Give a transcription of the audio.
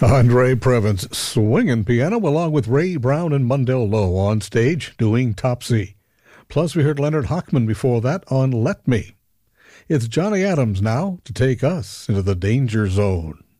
Andre Prevance swinging piano along with Ray Brown and Mundell Lowe on stage doing Topsy. Plus we heard Leonard Hochman before that on Let Me. It's Johnny Adams now to take us into the danger zone.